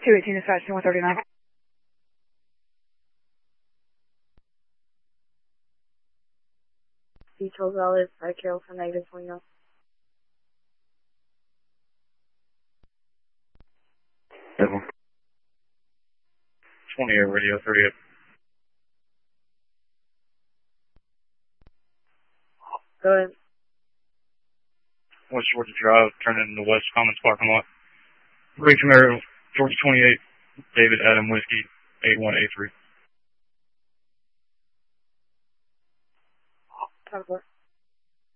218 dispatch 139. Details valid, Carol for negative 29. Devil. 28 radio 38. Go ahead. West Georgia Drive, turn into the West Commons parking lot. Green Camaro, Georgia 28, David Adam Whiskey, 8183. Time for